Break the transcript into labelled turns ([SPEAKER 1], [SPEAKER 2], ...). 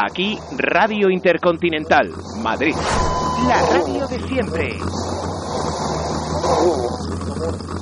[SPEAKER 1] Aquí Radio Intercontinental, Madrid. La radio de siempre.